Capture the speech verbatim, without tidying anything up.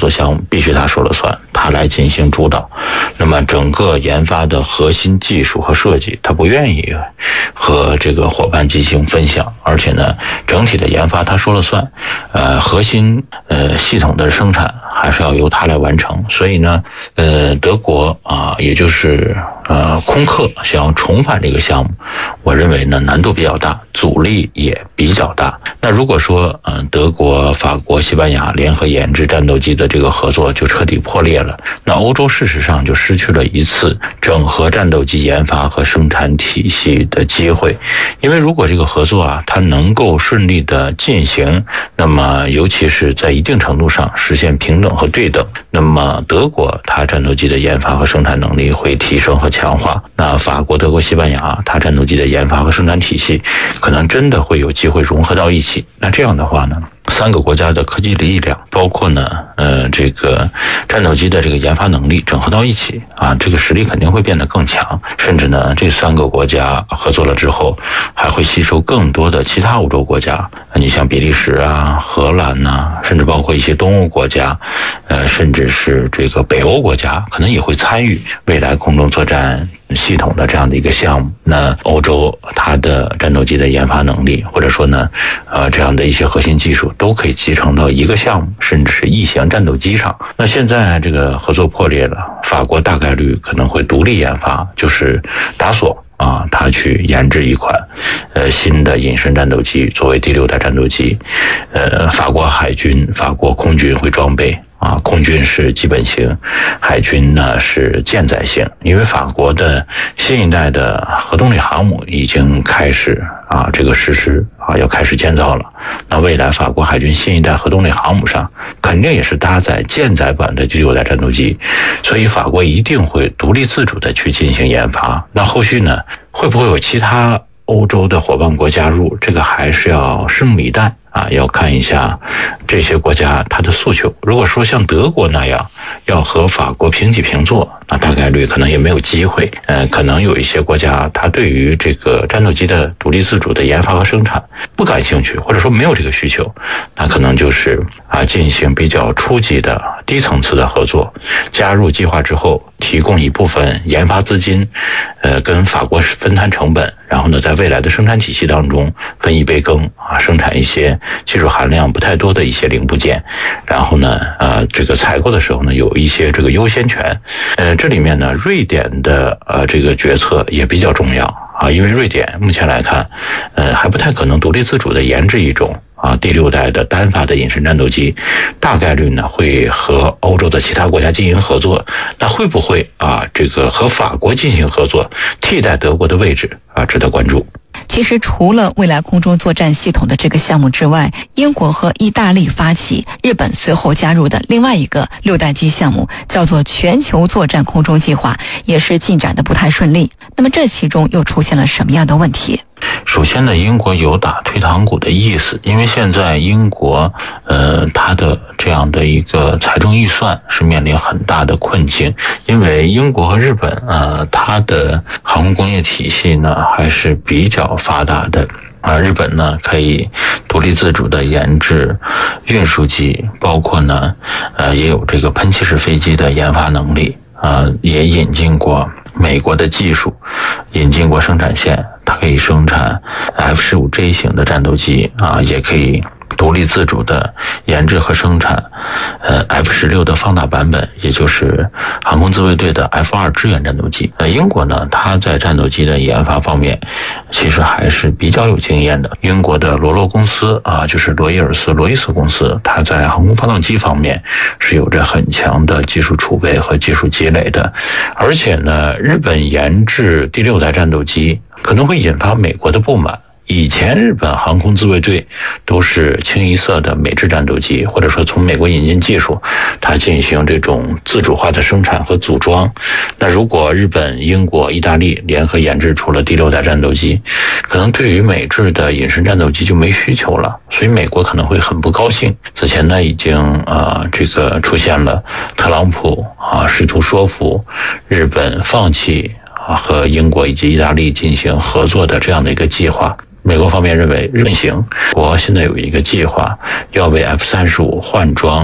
作项目必须他说了算，他来进行主导。那么整个研发的核心技术和设计，他不愿意和这个伙伴进行分享，而且呢，整体的研发他说了算，呃，核心呃系统的生产还是要由他来完成。所以呢，呃，德国啊，也就是呃空客想要重返这个项目，我认为呢难度比较大，阻力也比较大。那如果说嗯、呃、德国、法国、西班牙联合研制战斗机的这个合作就彻底破裂了，那欧洲事实上就失去了一次整合战斗机研发和生产体系的机会。因为如果这个合作啊它能够顺利的进行，那么尤其是在一定程度上实现平等和对等，那么德国它战斗机的研发和生产能力会提升和强化，那法国、德国、西班牙它战斗机的研发和生产体系可能真的会有机会融合到一起。那这样的话呢，三个国家的科技力量，包括呢，呃，这个战斗机的这个研发能力整合到一起啊，这个实力肯定会变得更强。甚至呢，这三个国家合作了之后，还会吸收更多的其他欧洲国家。你像比利时啊、荷兰呐、啊，甚至包括一些东欧国家，呃，甚至是这个北欧国家，可能也会参与未来空中作战系统的这样的一个项目。那欧洲它的战斗机的研发能力，或者说呢，呃，这样的一些核心技术都可以集成到一个项目，甚至是一型战斗机上。那现在这个合作破裂了，法国大概率可能会独立研发，就是达索啊，他去研制一款呃新的隐身战斗机作为第六代战斗机，呃，法国海军、法国空军会装备。啊，空军是基本型，海军呢是舰载型。因为法国的新一代的核动力航母已经开始啊这个实施啊要开始建造了。那未来法国海军新一代核动力航母上肯定也是搭载舰载版的第六代战斗机，所以法国一定会独立自主的去进行研发。那后续呢，会不会有其他欧洲的伙伴国加入，这个还是要拭目以待啊，要看一下这些国家它的诉求。如果说像德国那样要和法国平起平坐，那大概率可能也没有机会。呃，可能有一些国家它对于这个战斗机的独立自主的研发和生产不感兴趣，或者说没有这个需求，那可能就是啊进行比较初级的低层次的合作，加入计划之后提供一部分研发资金，呃，跟法国分摊成本，然后呢，在未来的生产体系当中分一杯羹啊，生产一些技术含量不太多的一些零部件，然后呢，呃，这个采购的时候呢，有一些这个优先权。呃，这里面呢，瑞典的呃这个决策也比较重要啊，因为瑞典目前来看，呃，还不太可能独立自主的研制一种啊，第六代的单发的隐身战斗机，大概率呢会和欧洲的其他国家进行合作。那会不会啊，这个和法国进行合作，替代德国的位置啊，值得关注。 其实除了未来空中作战系统的这个项目之外，英国和意大利发起，日本随后加入的另外一个六代机项目叫做全球作战空中计划，也是进展的不太顺利。那么这其中又出现了什么样的问题？ 首先呢，英国有打退堂鼓的意思，因为现在英国呃它的这样的一个财政预算是面临很大的困境，因为英国和日本呃它的航空工业体系呢还是比较发达的。啊，日本呢可以独立自主的研制运输机，包括呢呃也有这个喷气式飞机的研发能力，呃也引进过美国的技术，引进过生产线，它可以生产 F 十五 J 型的战斗机啊，也可以独立自主的研制和生产呃 F 十六 的放大版本，也就是航空自卫队的 F 二 支援战斗机。呃，英国呢，它在战斗机的研发方面其实还是比较有经验的。英国的罗洛公司啊，就是罗伊尔斯罗伊斯公司，它在航空发动机方面是有着很强的技术储备和技术积累的。而且呢，日本研制第六代战斗机可能会引发美国的不满。以前日本航空自卫队都是清一色的美制战斗机，或者说从美国引进技术，它进行这种自主化的生产和组装。那如果日本、英国、意大利联合研制出了第六代战斗机，可能对于美制的隐身战斗机就没需求了，所以美国可能会很不高兴。此前呢，已经呃这个出现了特朗普啊试图说服日本放弃啊和英国以及意大利进行合作的这样的一个计划。美国方面认为日本行，我现在有一个计划，要为 F 三十五换装